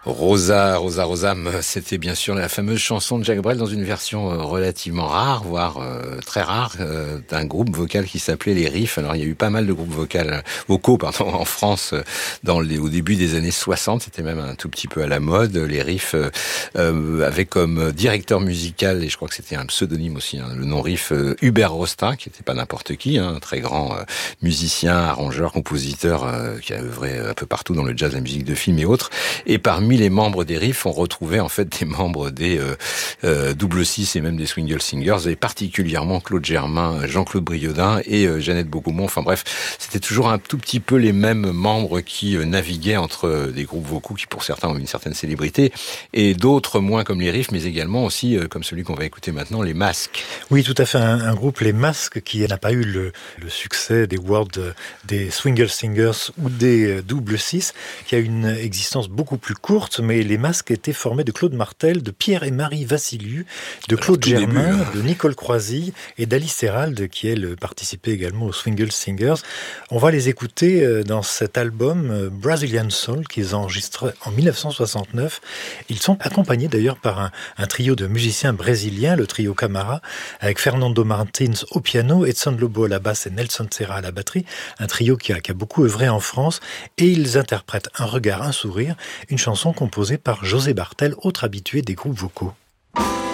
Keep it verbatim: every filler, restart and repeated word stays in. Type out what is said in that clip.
Rosa, Rosa, Rosa, c'était bien sûr la fameuse chanson de Jacques Brel dans une version relativement rare, voire euh, très rare, euh, d'un groupe vocal qui s'appelait les Riffs. Alors il y a eu pas mal de groupes vocaux, vocaux pardon, en France dans les, au début des années soixante. C'était même un tout petit peu à la mode. Les Riffs euh, avaient comme directeur musical, et je crois que c'était un pseudonyme aussi, hein, le nom Riff, euh, Hubert Rostin, qui n'était pas n'importe qui, hein, un très grand euh, musicien, arrangeur, compositeur euh, qui a œuvré un peu partout dans le jazz, la musique de film et autres. Et parmi les membres des Riffs, on retrouvait en fait des membres des euh, euh, Double Six et même des Swingle Singers, et particulièrement Claude Germain, Jean-Claude Briodin et euh, Jeannette Beaugoumont. Enfin bref, c'était toujours un tout petit peu les mêmes membres qui euh, naviguaient entre euh, des groupes vocaux qui pour certains ont une certaine célébrité et d'autres moins, comme les Riffs, mais également aussi euh, comme celui qu'on va écouter maintenant, les Masques. Oui, tout à fait, un, un groupe, les Masques, qui n'a pas eu le, le succès des World, des Swingle Singers ou des Double Six, qui a une existence beaucoup plus courte, mais les Masques étaient formés de Claude Martel, de Pierre et Marie Vassiliou, de Claude Germain, début, hein. de Nicole Croisille et d'Alice Hérald, qui elle participait également aux Swingle Singers. On va les écouter dans cet album Brazilian Soul qu'ils enregistrent en dix-neuf cent soixante-neuf. Ils sont accompagnés d'ailleurs par un, un trio de musiciens brésiliens, le trio Camara, avec Fernando Martins au piano, Edson Lobo à la basse et Nelson Serra à la batterie, un trio qui a, qui a beaucoup œuvré en France, et ils interprètent Un regard, un sourire, une chanson composée par José Bartel, autre habitué des groupes vocaux.